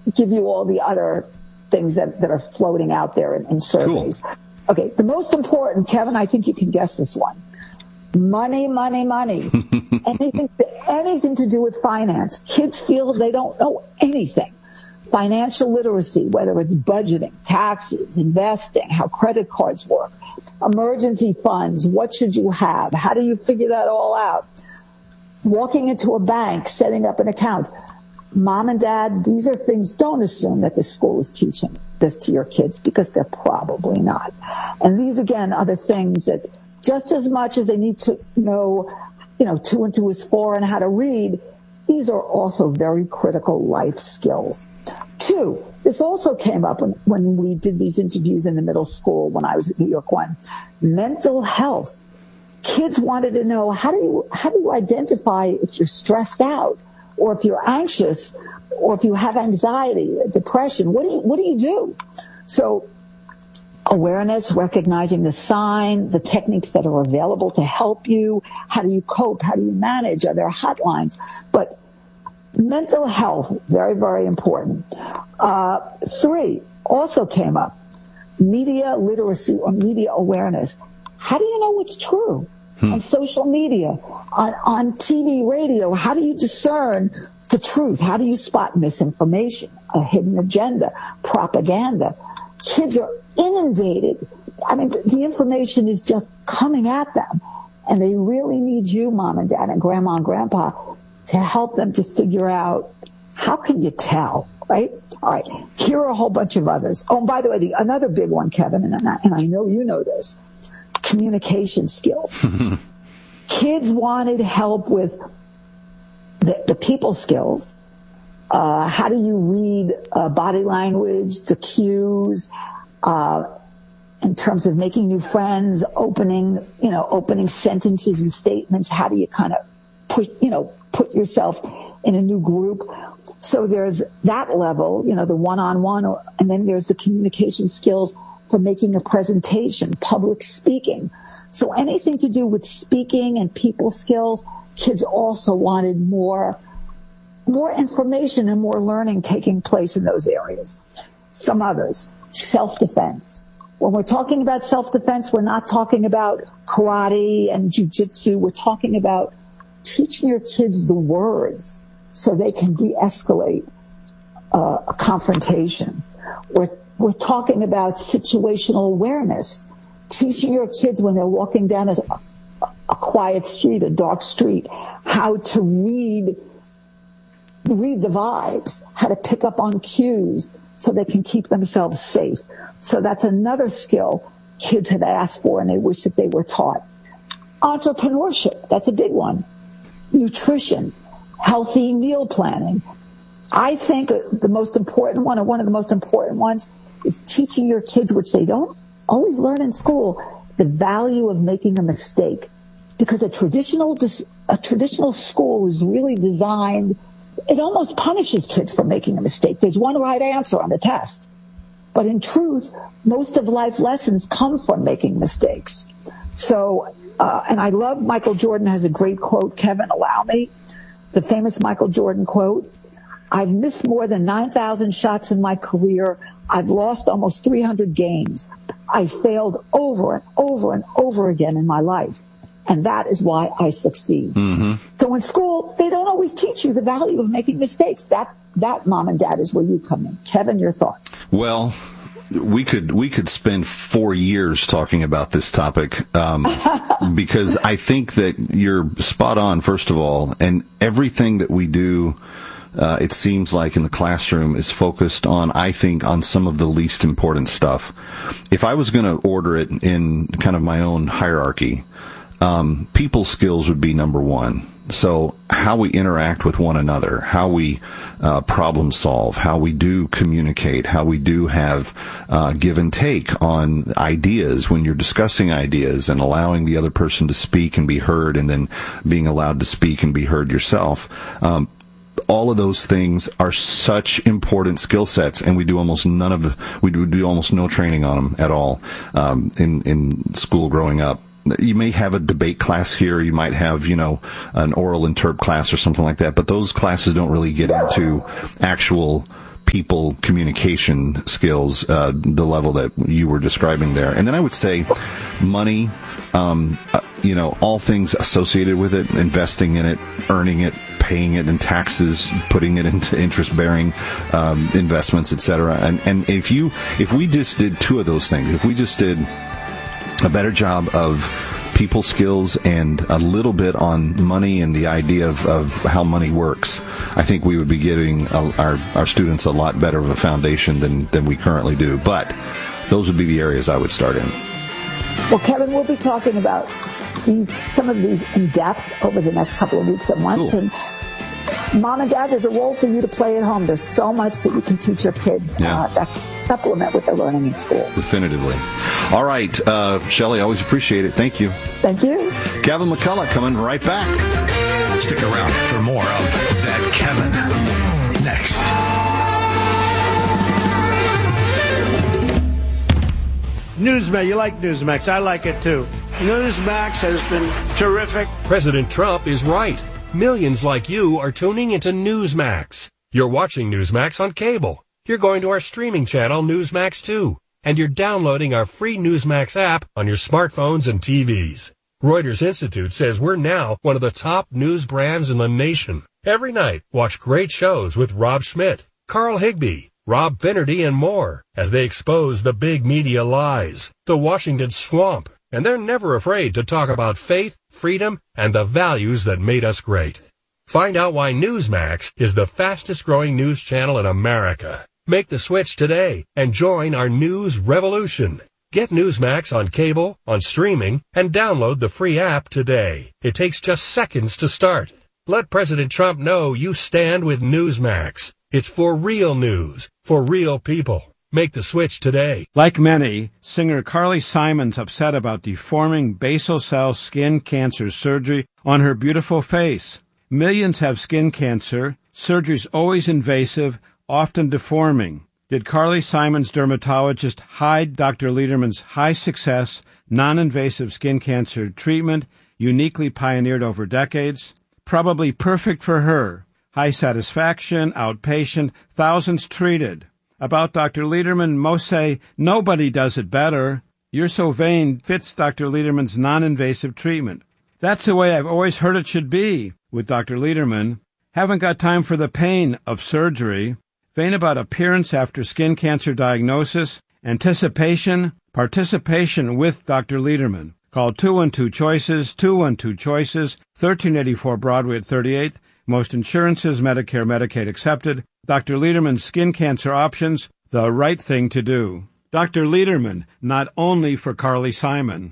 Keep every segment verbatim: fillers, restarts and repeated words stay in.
give you all the other things that, that are floating out there in, in surveys. Cool. Okay, the most important, Kevin, I think you can guess this one. Money, money, money. anything, anything to do with finance. Kids feel they don't know anything. Financial literacy, whether it's budgeting, taxes, investing, how credit cards work, emergency funds, what should you have? How do you figure that all out? Walking into a bank, setting up an account. Mom and dad, these are things, don't assume that the school is teaching this to your kids, because they're probably not. And these, again, are the things that just as much as they need to know, you know, two and two is four and how to read, these are also very critical life skills. Two, this also came up when, when we did these interviews in the middle school when I was at New York One. Mental health. Kids wanted to know, how do you, how do you identify if you're stressed out, or if you're anxious, or if you have anxiety, depression? What do you, what do you do? So awareness, recognizing the sign, the techniques that are available to help you. How do you cope? How do you manage? Are there hotlines? But mental health, very, very important. Uh, three, also came up, media literacy or media awareness. How do you know what's true? Hmm. On social media, on, on T V, radio, how do you discern the truth? How do you spot misinformation, a hidden agenda, propaganda? Kids are inundated. I mean, the information is just coming at them, and they really need you, mom and dad and grandma and grandpa, to help them to figure out, how can you tell, right? All right, here are a whole bunch of others. Oh, and by the way, the, another big one, Kevin, and I, and I know you know this, communication skills. Kids wanted help with the, the people skills. Uh, how do you read uh, body language, the cues, uh, in terms of making new friends, opening, you know, opening sentences and statements? How do you kind of push, you know, put yourself in a new group? So there's that level, you know, the one-on-one, or, and then there's the communication skills for making a presentation, public speaking. So anything to do with speaking and people skills, kids also wanted more, more information and more learning taking place in those areas. Some others, self-defense. When we're talking about self-defense, we're not talking about karate and jujitsu. We're talking about teaching your kids the words so they can de-escalate uh, a confrontation. We're We're talking about situational awareness, teaching your kids when they're walking down a, a quiet street, a dark street, how to read, read the vibes, how to pick up on cues so they can keep themselves safe. So that's another skill kids have asked for and they wish that they were taught. Entrepreneurship, that's a big one. Nutrition, healthy meal planning. I think the most important one, or one of the most important ones, is teaching your kids, which they don't always learn in school, the value of making a mistake. Because a traditional, a traditional school is really designed, it almost punishes kids for making a mistake. There's one right answer on the test. But in truth, most of life lessons come from making mistakes. So, uh, and I love, Michael Jordan has a great quote, Kevin, allow me, the famous Michael Jordan quote, I've missed more than nine thousand shots in my career. I've lost almost three hundred games. I failed over and over and over again in my life. And that is why I succeed. Mm-hmm. So in school, they don't always teach you the value of making mistakes. That, that, mom and dad, is where you come in. Kevin, your thoughts? Well, we could we could spend four years talking about this topic, um, because I think that you're spot on, first of all, and everything that we do, Uh, it seems like in the classroom is focused on, I think, on some of the least important stuff. If I was going to order it in kind of my own hierarchy, um, people skills would be number one. So how we interact with one another, how we uh, problem solve, how we do communicate, how we do have uh, give and take on ideas when you're discussing ideas and allowing the other person to speak and be heard, and then being allowed to speak and be heard yourself. Um, all of those things are such important skill sets, and we do almost none of the, we do, do almost no training on them at all um, in in school growing up. You may have a debate class here, you might have, you know, an oral interp class or something like that, but those classes don't really get into actual people communication skills, uh, the level that you were describing there. And then I would say money, um, uh, you know, all things associated with it, investing in it, earning it, paying it in taxes, putting it into interest-bearing um, investments, et cetera. And, and if you, if we just did two of those things, if we just did a better job of people skills and a little bit on money and the idea of, of how money works, I think we would be giving a, our, our students a lot better of a foundation than, than we currently do. But those would be the areas I would start in. Well, Kevin, we'll be talking about these, some of these in depth over the next couple of weeks and months. Cool. And Mom and Dad, there's a role for you to play at home. There's so much that you can teach your kids yeah. uh, that can supplement what they're learning in school. Definitively. All right, uh, Shelley, always appreciate it. Thank you. Thank you. Kevin McCullough coming right back. Stick around for more of That Kevin next. Newsmax, you like Newsmax. I like it too. Newsmax has been terrific. President Trump is right. Millions like you are tuning into Newsmax. You're watching Newsmax on cable. You're going to our streaming channel, Newsmax two. And you're downloading our free Newsmax app on your smartphones and T Vs. Reuters Institute says we're now one of the top news brands in the nation. Every night, watch great shows with Rob Schmidt, Carl Higbie, Rob Finnerty, and more as they expose the big media lies, the Washington swamp, and they're never afraid to talk about faith, freedom, and the values that made us great. Find out why Newsmax is the fastest-growing news channel in America. Make the switch today and join our news revolution. Get Newsmax on cable, on streaming, and download the free app today. It takes just seconds to start. Let President Trump know you stand with Newsmax. It's for real news, for real people. Make the switch today. Like many, singer Carly Simon's upset about deforming basal cell skin cancer surgery on her beautiful face. Millions have skin cancer. Surgery's always invasive, often deforming. Did Carly Simon's dermatologist hide Doctor Lederman's high-success, non-invasive skin cancer treatment, uniquely pioneered over decades? Probably perfect for her. High satisfaction, outpatient, thousands treated. About Doctor Lederman, most say, nobody does it better. You're So Vain fits Doctor Lederman's non-invasive treatment. That's the way I've always heard it should be with Doctor Lederman. Haven't got time for the pain of surgery. Vain about appearance after skin cancer diagnosis. Anticipation, participation with Doctor Lederman. Call two one two choices, two one two choices, thirteen eighty-four Broadway at thirty-eighth. Most insurances, Medicare, Medicaid accepted. Doctor Lederman's skin cancer options, the right thing to do. Doctor Lederman, not only for Carly Simon.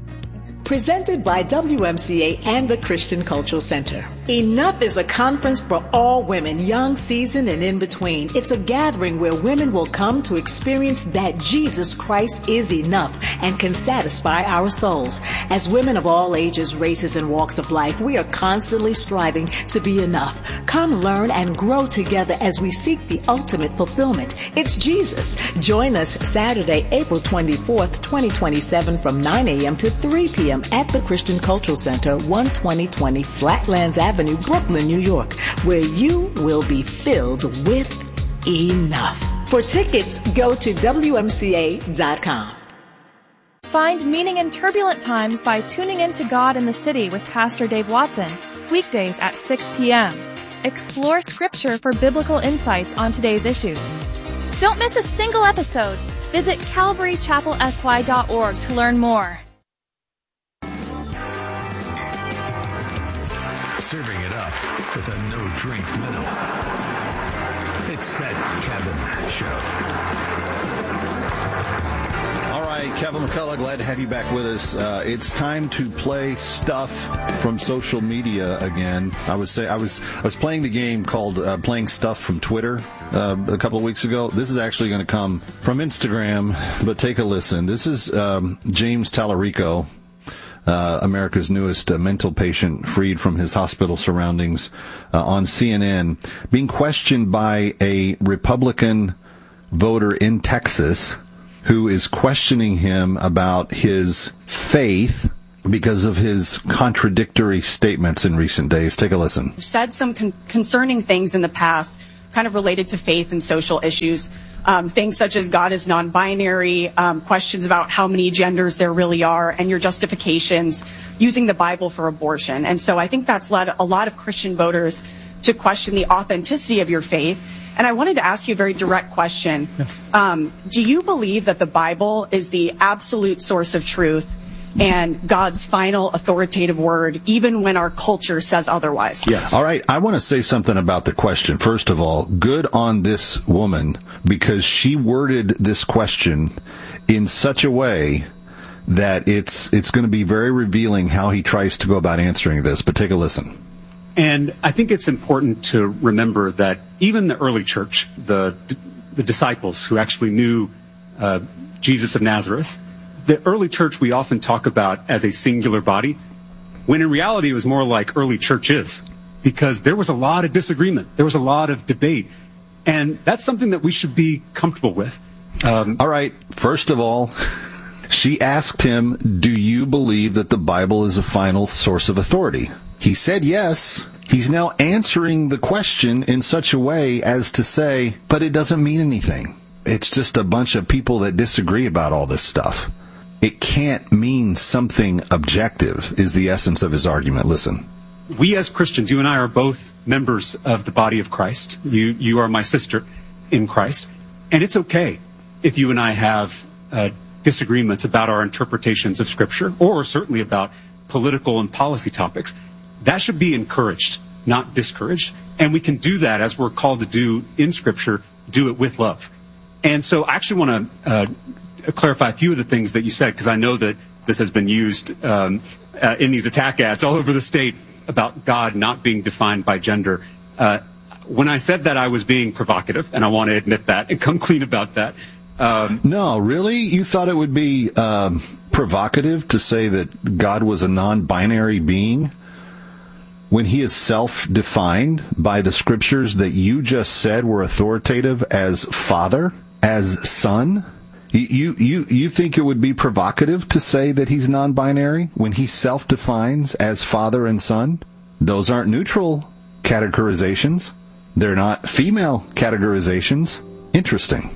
Presented by W M C A and the Christian Cultural Center. Enough is a conference for all women, young, seasoned, and in between. It's a gathering where women will come to experience that Jesus Christ is enough and can satisfy our souls. As women of all ages, races, and walks of life, we are constantly striving to be enough. Come learn and grow together as we seek the ultimate fulfillment. It's Jesus. Join us Saturday, April twenty-fourth, twenty twenty-seven from nine a.m. to three p.m. at the Christian Cultural Center, one twenty twenty Flatlands Avenue, Brooklyn, New York, where you will be filled with enough. For tickets, go to W M C A dot com. Find meaning in turbulent times by tuning in to God in the City with Pastor Dave Watson, weekdays at six p.m. Explore Scripture for biblical insights on today's issues. Don't miss a single episode. Visit calvary chapel s y dot org to learn more. Serving it up with a no-drink minimum. It's That Kevin Show. All right, Kevin McCullough, glad to have you back with us. Uh, it's time to play stuff from social media again. I was say I was I was playing the game called uh, playing stuff from Twitter uh, a couple of weeks ago. This is actually going to come from Instagram, but take a listen. This is um, James Tallarico. Uh, America's newest uh, mental patient freed from his hospital surroundings uh, on C N N, being questioned by a Republican voter in Texas who is questioning him about his faith because of his contradictory statements in recent days. Take a listen. You've said some con- concerning things in the past kind of related to faith and social issues. Um, things such as God is non-binary, um, questions about how many genders there really are, and your justifications using the Bible for abortion. And so I think that's led a lot of Christian voters to question the authenticity of your faith. And I wanted to ask you a very direct question. Um, do you believe that the Bible is the absolute source of truth and God's final authoritative word, even when our culture says otherwise? Yes. All right. I want to say something about the question. First of all, good on this woman, because she worded this question in such a way that it's it's going to be very revealing how he tries to go about answering this. But take a listen. And I think it's important to remember that even the early church, the the disciples who actually knew uh, Jesus of Nazareth, the early church we often talk about as a singular body, when in reality it was more like early churches, because there was a lot of disagreement. There was a lot of debate. And that's something that we should be comfortable with. Um, all right. First of all, she asked him, do you believe that the Bible is a final source of authority? He said yes. He's now answering the question in such a way as to say, but it doesn't mean anything. It's just a bunch of people that disagree about all this stuff. It can't mean something objective, is the essence of his argument. Listen. We as Christians, you and I are both members of the body of Christ. You you are my sister in Christ. And it's okay if you and I have uh, disagreements about our interpretations of Scripture, or certainly about political and policy topics. That should be encouraged, not discouraged. And we can do that, as we're called to do in Scripture, do it with love. And so I actually want to uh, clarify a few of the things that you said, because I know that this has been used um, uh, in these attack ads all over the state about God not being defined by gender. Uh, when I said that, I was being provocative, and I want to admit that and come clean about that. Um, no, really? You thought it would be um, provocative to say that God was a non-binary being when he is self-defined by the Scriptures that you just said were authoritative as Father, as Son? You, you, you think it would be provocative to say that he's non-binary when he self-defines as Father and Son? Those aren't neutral categorizations. They're not female categorizations. Interesting.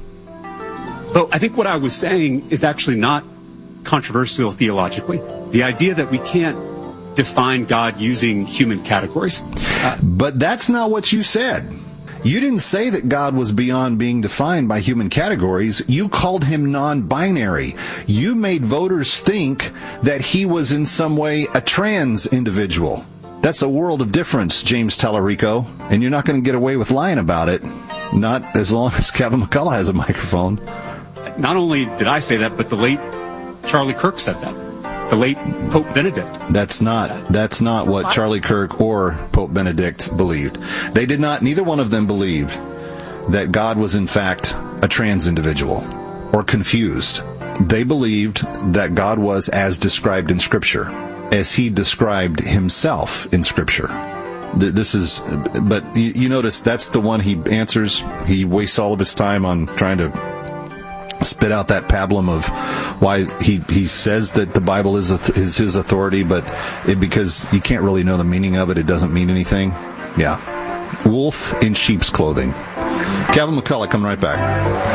But I think what I was saying is actually not controversial theologically. The idea that we can't define God using human categories. Uh, but that's not what you said. You didn't say that God was beyond being defined by human categories. You called him non-binary. You made voters think that he was in some way a trans individual. That's a world of difference, James Tallarico, and you're not going to get away with lying about it. Not as long as Kevin McCullough has a microphone. Not only did I say that, but the late Charlie Kirk said that. The late Pope Benedict. That's not that's not what Charlie Kirk or Pope Benedict believed. They did not, neither one of them believed that God was in fact a trans individual or confused. They believed that God was as described in Scripture, as he described himself in Scripture. This is, but you notice that's the one he answers. He wastes all of his time on trying to spit out that pablum of why he, he says that the Bible is, a, is his authority, but it, because you can't really know the meaning of it, it doesn't mean anything. Yeah. Wolf in sheep's clothing. Kevin McCullough, coming right back.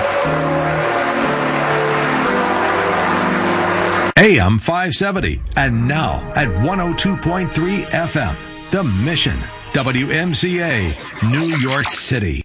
A M five seventy, and now at one oh two point three F M, The Mission, W M C A, New York City.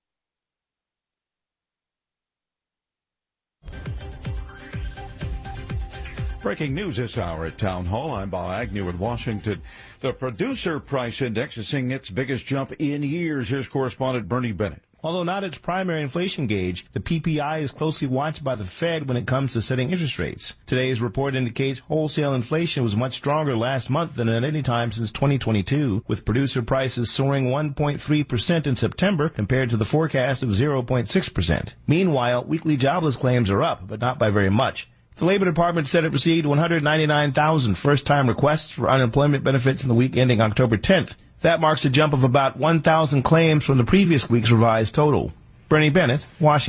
Breaking news this hour at Town Hall. I'm Bob Agnew in Washington. The Producer Price Index is seeing its biggest jump in years. Here's correspondent Bernie Bennett. Although not its primary inflation gauge, the P P I is closely watched by the Fed when it comes to setting interest rates. Today's report indicates wholesale inflation was much stronger last month than at any time since twenty twenty-two, with producer prices soaring one point three percent in September compared to the forecast of zero point six percent. Meanwhile, weekly jobless claims are up, but not by very much. The Labor Department said it received one hundred ninety-nine thousand first-time requests for unemployment benefits in the week ending October tenth. That marks a jump of about one thousand claims from the previous week's revised total. Bernie Bennett, Washington.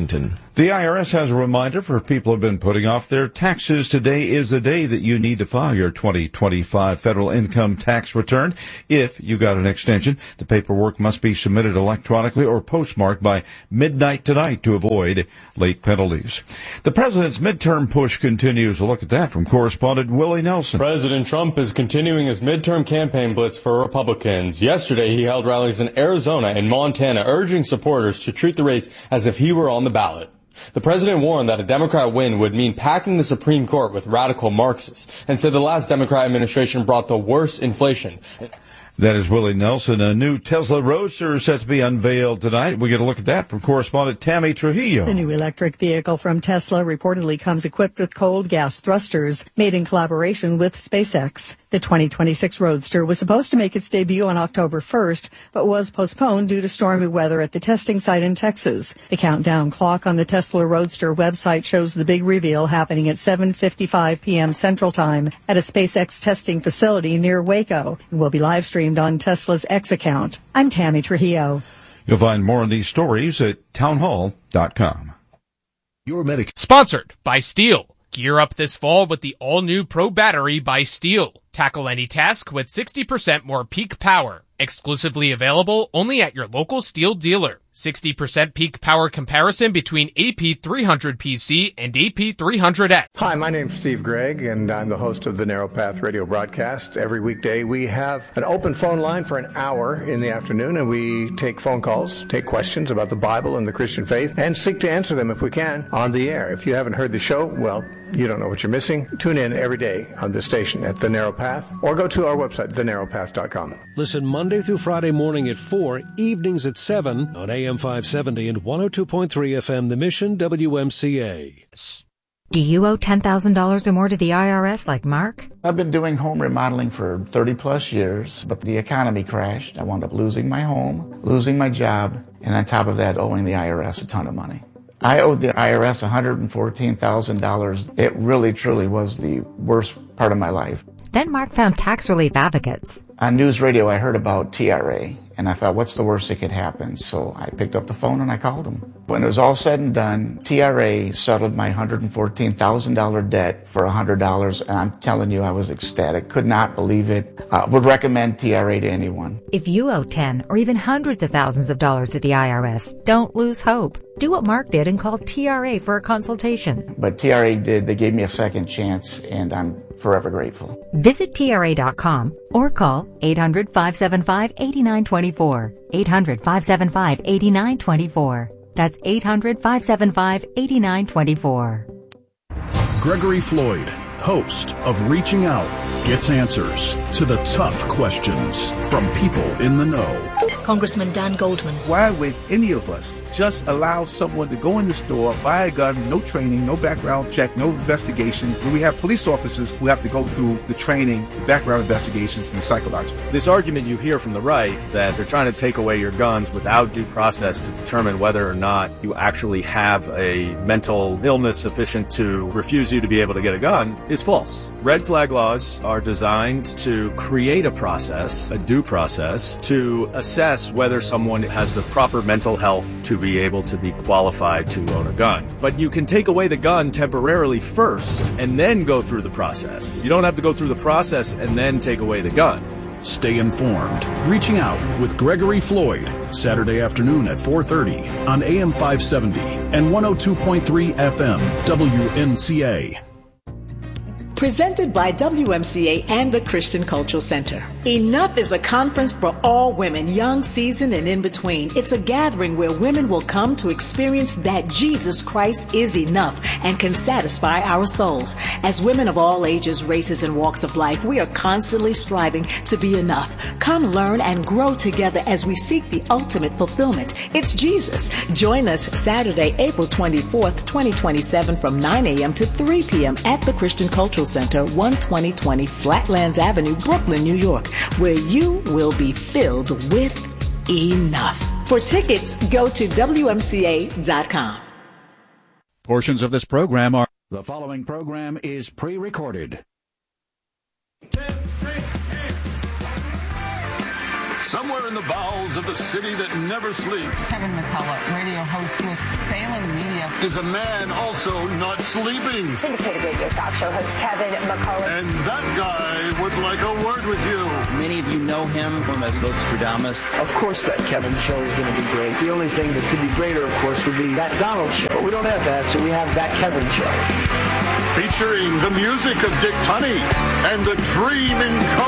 The I R S has a reminder for people who have been putting off their taxes. Today is the day that you need to file your twenty twenty-five federal income tax return. If you got an extension, the paperwork must be submitted electronically or postmarked by midnight tonight to avoid late penalties. The president's midterm push continues. A look at that from correspondent Willie Nelson. President Trump is continuing his midterm campaign blitz for Republicans. Yesterday, he held rallies in Arizona and Montana, urging supporters to treat the race as if he were on the ballot. The president warned that a Democrat win would mean packing the Supreme Court with radical Marxists and said the last Democrat administration brought the worst inflation. That is Willie Nelson. A new Tesla Roadster is set to be unveiled tonight. We get a look at that from correspondent Tammy Trujillo. The new electric vehicle from Tesla reportedly comes equipped with cold gas thrusters made in collaboration with SpaceX. The twenty twenty-six Roadster was supposed to make its debut on October first, but was postponed due to stormy weather at the testing site in Texas. The countdown clock on the Tesla Roadster website shows the big reveal happening at seven fifty-five p.m. Central Time at a SpaceX testing facility near Waco and will be live streamed on Tesla's X account. I'm Tammy Trujillo. You'll find more on these stories at townhall dot com. Your medic sponsored by Steel. Gear up this fall with the all-new Pro Battery by Steel. Tackle any task with sixty percent more peak power. Exclusively available only at your local Steel dealer. sixty percent peak power comparison between A P three hundred P C and A P three hundred F. Hi, my name's Steve Gregg, and I'm the host of the Narrow Path radio broadcast. Every weekday we have an open phone line for an hour in the afternoon, and we take phone calls, take questions about the Bible and the Christian faith, and seek to answer them if we can on the air. If you haven't heard the show, well, you don't know what you're missing. Tune in every day on this station at The Narrow Path, or go to our website, the narrow path dot com. Listen Monday through Friday morning at four, evenings at seven on A M five seventy and one oh two point three F M, The Mission, W M C A. Do you owe ten thousand dollars or more to the I R S like Mark? I've been doing home remodeling for thirty plus years, but the economy crashed. I wound up losing my home, losing my job, and on top of that, owing the I R S a ton of money. I owed the I R S one hundred fourteen thousand dollars. It really, truly was the worst part of my life. Then Mark found Tax Relief Advocates. On news radio, I heard about T R A, and I thought, what's the worst that could happen? So I picked up the phone and I called them. When it was all said and done, T R A settled my one hundred fourteen thousand dollars debt for one hundred dollars, and I'm telling you, I was ecstatic. Could not believe it. Uh, would recommend T R A to anyone. If you owe ten or even hundreds of thousands of dollars to the I R S, don't lose hope. Do what Mark did and call T R A for a consultation. But T R A did. They gave me a second chance, and I'm forever grateful. Visit T R A dot com or call eight hundred, five seven five, eight nine two four. eight hundred, five seven five, eight nine two four. That's eight hundred, five seven five, eight nine two four. Gregory Floyd, host of Reaching Out, gets answers to the tough questions from people in the know. Congressman Dan Goldman. Why would any of us just allow someone to go in the store, buy a gun, no training, no background check, no investigation, when we have police officers who have to go through the training, the background investigations, and the psychological? This argument you hear from the right that they're trying to take away your guns without due process to determine whether or not you actually have a mental illness sufficient to refuse you to be able to get a gun is false. Red flag laws are designed to create a process, a due process, to assess whether someone has the proper mental health to be able to be qualified to own a gun. But you can take away the gun temporarily first and then go through the process. You don't have to go through the process and then take away the gun. Stay informed. Reaching Out with Gregory Floyd, Saturday afternoon at four thirty on A M five seventy and one oh two point three F M, W M C A. Presented by W M C A and the Christian Cultural Center. Enough is a conference for all women, young, seasoned, and in between. It's a gathering where women will come to experience that Jesus Christ is enough and can satisfy our souls. As women of all ages, races, and walks of life, we are constantly striving to be enough. Come learn and grow together as we seek the ultimate fulfillment. It's Jesus. Join us Saturday, April twenty-fourth, twenty twenty-seven from nine a.m. to three p.m. at the Christian Cultural Center, one twenty twenty Flatlands Avenue, Brooklyn, New York, where you will be filled with enough. For tickets, go to W M C A dot com. Portions of this program are... The following program is pre-recorded. Somewhere in the bowels of the city that never sleeps. Kevin McCullough, radio host with Salem Media is a man also not sleeping. Syndicated radio talk show host Kevin McCullough. And that guy would like a word with you. Many of you know him from as Nostradamus. Of course that Kevin show is going to be great. The only thing that could be greater, of course, would be that Donald show. But we don't have that, so we have that Kevin show. Featuring the music of Dick Tunney and the Dream in Color.